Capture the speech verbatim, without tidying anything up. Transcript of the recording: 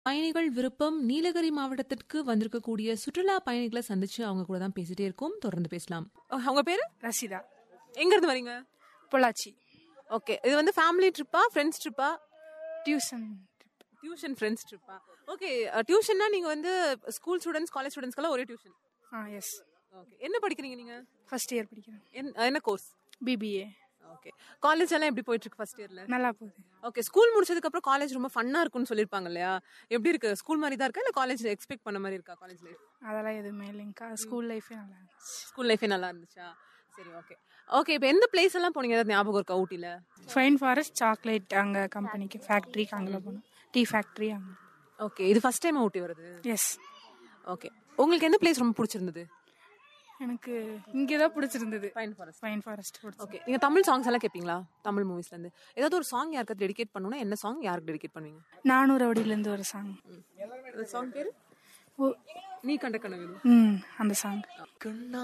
பயணிகள் விருப்பம் நீலகிரி மாவட்டத்திற்கு வந்திருக்கக்கூடிய சுற்றுலா பயணிகளை சந்திச்சு அவங்க கூட தான் பேசிட்டே இருக்கோம். தொடர்ந்து பேசலாம். அவங்க பேரு ரசிதா. எங்க இருந்து வரீங்க? பொள்ளாச்சி. ஓகே, இது வந்து family ட்ரிப்பா friends ட்ரிப்பா? Tuition tuition friends ட்ரிப்பா? Okay, டியூஷன்னா நீங்க வந்து ஸ்கூல் ஸ்டூடெண்ட்ஸ் காலேஜ் ஸ்டூடெண்ட்ஸ்க்கெல்லாம் ஒரே டியூஷன்? ஆ எஸ். ஓகே, என்ன படிக்கிறீங்க நீங்க? ஃபர்ஸ்ட் இயர் படிக்கிறேன். என்ன- என்ன கோர்ஸ்? பிபிஏ. ஓகே, காலேஜ் எல்லாம் எப்படி போயிட்டு இருக்கு ஃபர்ஸ்ட் இயர்ல? நல்லா போகுது. ஓகே, ஸ்கூல் முடிச்சதுக்கு அப்புறம் காலேஜ் ரொம்ப ஃபன்னா இருக்கும்னு சொல்லிருப்பாங்க இல்லையா? எப்படி இருக்கு? ஸ்கூல் மாதிரி தான் இருக்கா இல்ல காலேஜ் எக்ஸ்பெக்ட் பண்ண மாதிரி இருக்கா காலேஜ் லைஃப்? அதெல்லாம் எதுவுமே இல்லைங்கக்கா. ஸ்கூல் லைஃபே நல்லா இருந்துச்சு. ஸ்கூல் லைஃபே நல்லா இருந்துச்சா? சரி, ஓகே. ஓகே, இப்போ எந்த பிளேஸ் எல்லாம் போனீங்க? ஏதாவது ஞாபகம் இருக்கா ஊட்டில? ஃபைன் ஃபாரஸ்ட் சாக்லேட் அங்கே கம்பெனிக்கு ஃபேக்ட்ரிக்கு அங்கே போனோம். டீ ஃபேக்ட்ரி அங்கே. ஓகே, இது ஃபர்ஸ்ட் டைம் ஊட்டி வருது? எஸ். ஓகே, உங்களுக்கு எந்த பிளேஸ் ரொம்ப பிடிச்சிருந்தது? எனக்கு இங்கே தான் பிடிச்சிருந்தது. Fine forest. ஃபைன் ஃபாரஸ்ட் பிடிச்சி. ஓகே, நீங்க தமிழ் சாங்ஸ் எல்லாம் கேட்பீங்களா? தமிழ் மூவிஸ்ல இருந்து ஏதாவது ஒரு சாங் யாருக்கு டெடிகேட் பண்ணனும்னா என்ன சாங் யாருக்கு டெடிகேட் பண்ணுவீங்க? நானூறு அடியிலேருந்து ஒரு சாங். அந்த சாங் பேரு ஓ நீ கண்ட கனவு. ம் அந்த சாங்.